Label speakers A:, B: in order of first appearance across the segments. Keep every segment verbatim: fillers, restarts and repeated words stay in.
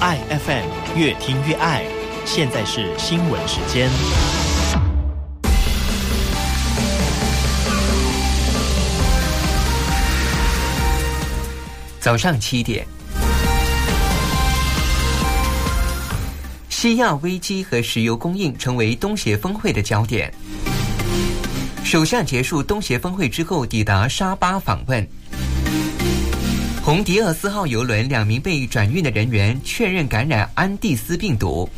A: 爱 F M， 越听越爱。现在是新闻时间。
B: 早上七点，西亚危机和石油供应成为东协峰会的焦点。首相结束东协峰会之后抵达沙巴访问。红迪厄斯号邮轮两名被转运的人员确认感染安第斯病毒。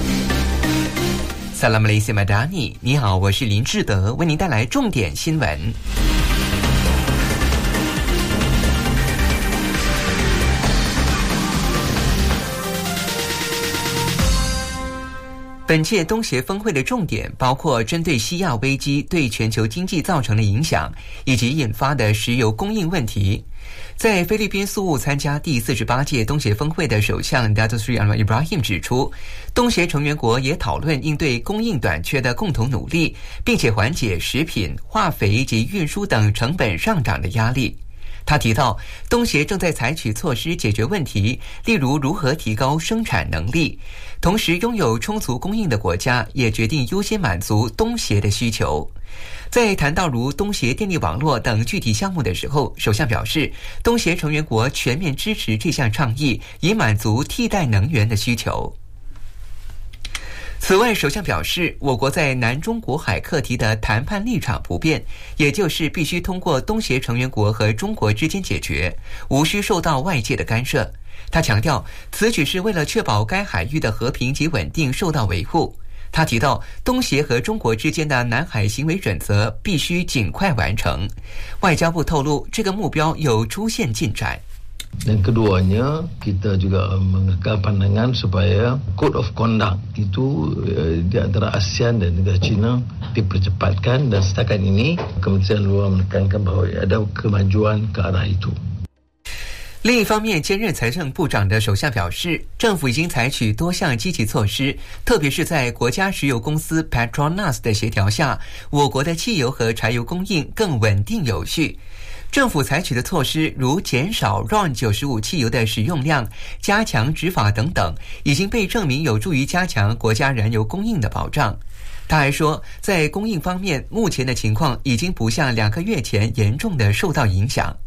B: 萨拉姆雷西马达尼，你好，我是林志德，为您带来重点新闻。本届东协峰会的重点包括针对西亚危机对全球经济造成的影响，以及引发的石油供应问题。在菲律宾宿务参加第四十八届东协峰会的首相 Datuk Seri Anwar Ibrahim 指出，东协成员国也讨论应对供应短缺的共同努力，并且缓解食品、化肥及运输等成本上涨的压力。他提到，东协正在采取措施解决问题，例如如何提高生产能力。同时，拥有充足供应的国家也决定优先满足东协的需求。在谈到如东协电力网络等具体项目的时候，首相表示，东协成员国全面支持这项倡议，以满足替代能源的需求。此外，首相表示，我国在南中国海课题的谈判立场不变，也就是必须通过东协成员国和中国之间解决，无需受到外界的干涉。他强调，此举是为了确保该海域的和平及稳定受到维护。他提到，东协和中国之间的南海行为准则必须尽快完成。外交部透露，这个目标有出现进展。
C: Dan keduanya, kita juga mengekalkan pandangan supaya Code of Conduct itu di antara ASEAN dan negara China dipercepatkan, dan setakat ini Kementerian Luar menekankan bahawa ada kemajuan ke arah itu。
B: 另一方面，兼任财政部长的首相表示，政府已经采取多项积极措施，特别是在国家石油公司 Petronas 的协调下，我国的汽油和柴油供应更稳定有序。政府采取的措施如减少 R O N 九十五 汽油的使用量、加强执法等等，已经被证明有助于加强国家燃油供应的保障。他还说，在供应方面，目前的情况已经不像两个月前严重的受到影响。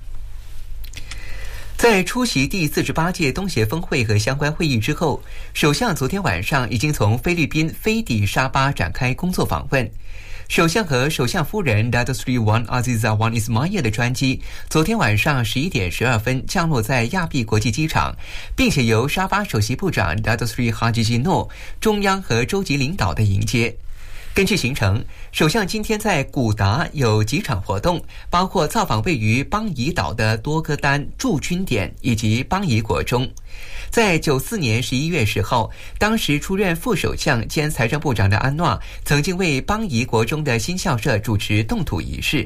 B: 在出席第四十八届东协峰会和相关会议之后，首相昨天晚上已经从菲律宾飞抵沙巴展开工作访问。首相和首相夫人 Datuk Seri Wan Azizah Wan Ismail 的专机昨天晚上十一点十二分降落在亚庇国际机场，并且由沙巴首席部长 Datuk Seri Haji Jino、中央和州级领导的迎接。根据行程，首相今天在古达有几场活动，包括造访位于邦宜岛的多哥丹驻军点以及邦宜国中。在九四年十一月十号，当时出任副首相兼财政部长的安诺曾经为邦宜国中的新校舍主持动土仪式。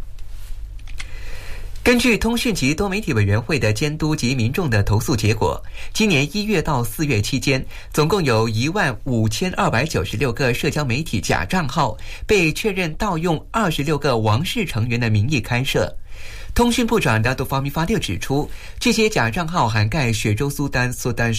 B: 根据通讯及多媒体委员会的监督及民众的投诉结果，今年一月到四月期间，总共有一万五千二百九十六个社交媒体假账号被确认盗用二十六个王室成员的名义开设。通讯部长Datuk Fahmi Fadil指出，这些假账号涵盖雪州苏丹苏丹